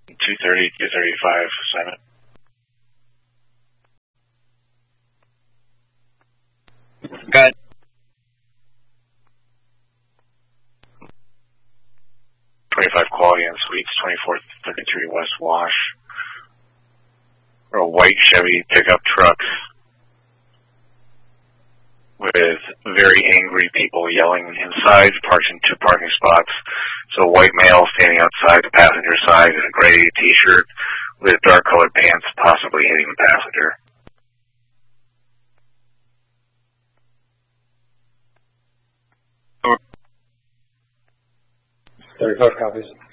230, 235, Simon. Good. Quality and Suites, 2433 West Wash. Or a white Chevy pickup truck with very angry people yelling inside, parked in 2 parking spots. So a white male standing outside the passenger side in a gray t-shirt with dark colored pants, possibly hitting the passenger. 35 copies.